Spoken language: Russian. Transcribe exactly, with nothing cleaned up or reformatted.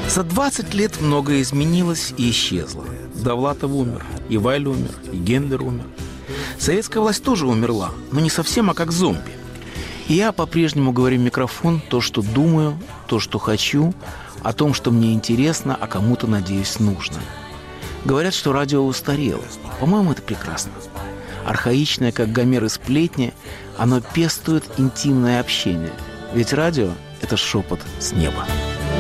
За двадцать лет многое изменилось и исчезло. Довлатов умер, и Вайль умер, и Гендлер умер. Советская власть тоже умерла, но не совсем, а как зомби. И я по-прежнему говорю в микрофон то, что думаю, то, что хочу, о том, что мне интересно, а кому-то, надеюсь, нужно. Говорят, что радио устарело. По-моему, это прекрасно. Архаичное, как Гомер и сплетни, оно пестует интимное общение. Ведь радио – это шепот с неба.